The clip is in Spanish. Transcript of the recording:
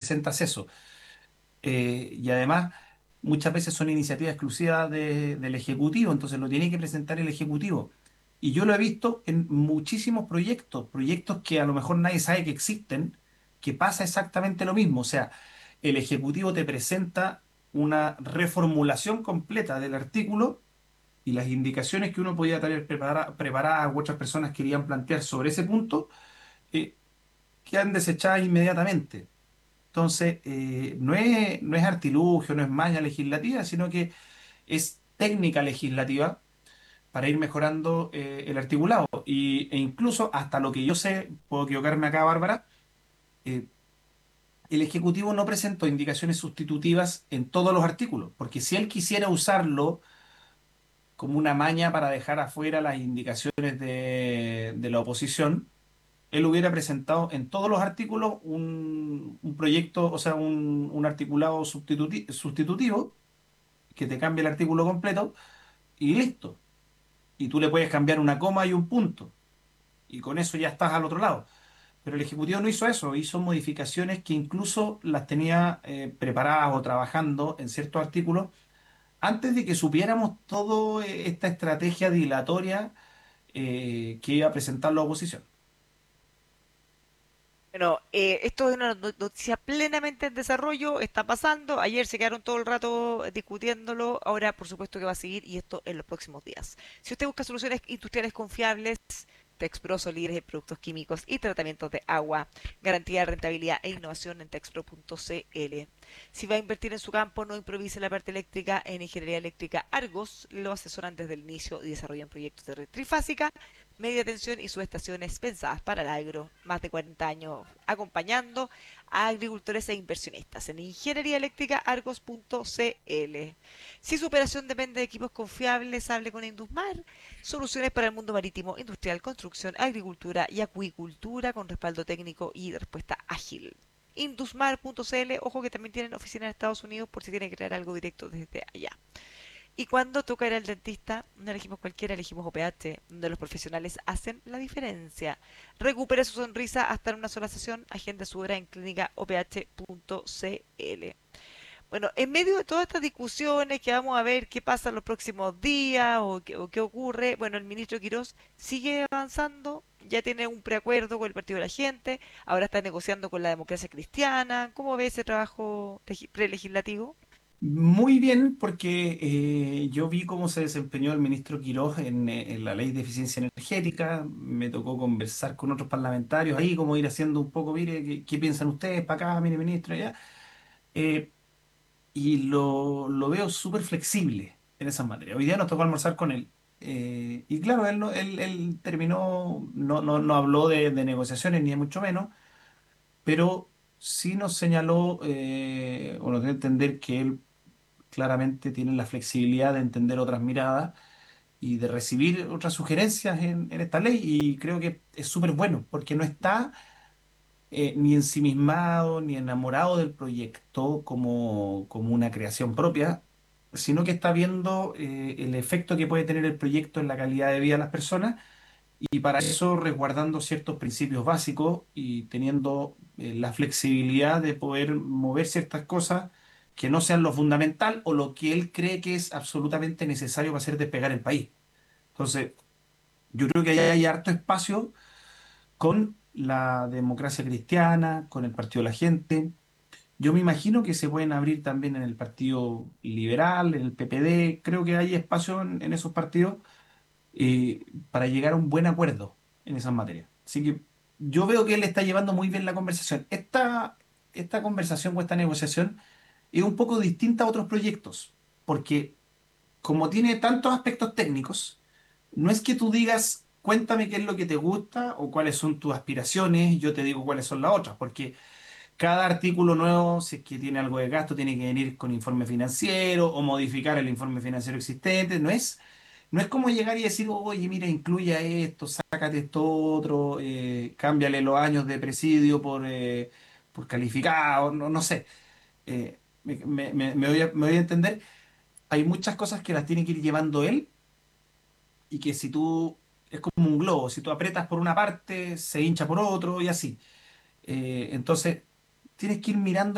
presentas eso. Y además, muchas veces son iniciativas exclusivas del Ejecutivo, entonces lo tiene que presentar el Ejecutivo. Y yo lo he visto en muchísimos proyectos, proyectos que a lo mejor nadie sabe que existen, que pasa exactamente lo mismo. O sea, el Ejecutivo te presenta una reformulación completa del artículo y las indicaciones que uno podía tener preparadas u otras personas querían plantear sobre ese punto, eh, quedan desechadas inmediatamente. Entonces, no es artilugio, no es maña legislativa, sino que es técnica legislativa para ir mejorando el articulado. E incluso, hasta lo que yo sé, puedo equivocarme acá, Bárbara, eh, el Ejecutivo no presentó indicaciones sustitutivas en todos los artículos, porque si él quisiera usarlo como una maña para dejar afuera las indicaciones de la oposición, él hubiera presentado en todos los artículos un proyecto, o sea, un articulado sustitutivo que te cambie el artículo completo y listo. Y tú le puedes cambiar una coma y un punto. Y con eso ya estás al otro lado. Pero el Ejecutivo no hizo eso, hizo modificaciones que incluso las tenía preparadas o trabajando en ciertos artículos antes de que supiéramos toda esta estrategia dilatoria que iba a presentar la oposición. Bueno, esto es una noticia plenamente en desarrollo, está pasando. Ayer se quedaron todo el rato discutiéndolo, ahora por supuesto que va a seguir y esto en los próximos días. Si usted busca soluciones industriales confiables, Texproso, líderes en productos químicos y tratamientos de agua, garantía de rentabilidad e innovación en texpro.cl. Si va a invertir en su campo, no improvise la parte eléctrica. En Ingeniería Eléctrica Argos lo asesoran desde el inicio y desarrollan proyectos de red trifásica, media tensión y subestaciones pensadas para el agro. Más de 40 años acompañando a agricultores e inversionistas en Ingeniería Eléctrica Argos.cl. Si su operación depende de equipos confiables, hable con Indusmar. Soluciones para el mundo marítimo, industrial, construcción, agricultura y acuicultura con respaldo técnico y respuesta ágil. Indusmar.cl, ojo que también tienen oficina en Estados Unidos por si tiene que traer algo directo desde allá. Y cuando toca ir al dentista, no elegimos cualquiera, elegimos OPH, donde los profesionales hacen la diferencia. Recupere su sonrisa hasta en una sola sesión. Agenda su hora en clínica oph.cl. Bueno, en medio de todas estas discusiones que vamos a ver qué pasa en los próximos días o qué ocurre, bueno, el ministro Quirós sigue avanzando, ya tiene un preacuerdo con el Partido de la Gente, ahora está negociando con la democracia cristiana. ¿Cómo ve ese trabajo prelegislativo? Muy bien, porque yo vi cómo se desempeñó el ministro Quirós en la ley de eficiencia energética. Me tocó conversar con otros parlamentarios ahí, como ir haciendo un poco, mire, ¿qué piensan ustedes para acá, mire, ministro, allá? Eh, y lo veo súper flexible en esas materias. Hoy día nos tocó almorzar con él. Y claro, él, él terminó, no habló de negociaciones, ni de mucho menos, pero sí nos señaló, o nos dio a entender que él claramente tiene la flexibilidad de entender otras miradas y de recibir otras sugerencias en esta ley. Y creo que es súper bueno, porque no está ni ensimismado ni enamorado del proyecto como una creación propia, sino que está viendo el efecto que puede tener el proyecto en la calidad de vida de las personas y para eso resguardando ciertos principios básicos y teniendo la flexibilidad de poder mover ciertas cosas que no sean lo fundamental o lo que él cree que es absolutamente necesario para hacer despegar el país. Entonces, yo creo que ahí hay harto espacio con la democracia cristiana, con el Partido de la Gente. Yo me imagino que se pueden abrir también en el Partido Liberal, en el PPD. Creo que hay espacio en esos partidos para llegar a un buen acuerdo en esas materias. Así que yo veo que él está llevando muy bien la conversación. Esta conversación o esta negociación es un poco distinta a otros proyectos, porque como tiene tantos aspectos técnicos, no es que tú digas, cuéntame qué es lo que te gusta o cuáles son tus aspiraciones, yo te digo cuáles son las otras, porque cada artículo nuevo, si es que tiene algo de gasto, tiene que venir con informe financiero o modificar el informe financiero existente. No es como llegar y decir, oye, mira, incluya esto, sácate esto otro, cámbiale los años de presidio por calificado, no sé. Me voy a entender. Hay muchas cosas que las tiene que ir llevando él y que si tú, es como un globo, si tú aprietas por una parte, se hincha por otro y así. Entonces, tienes que ir mirando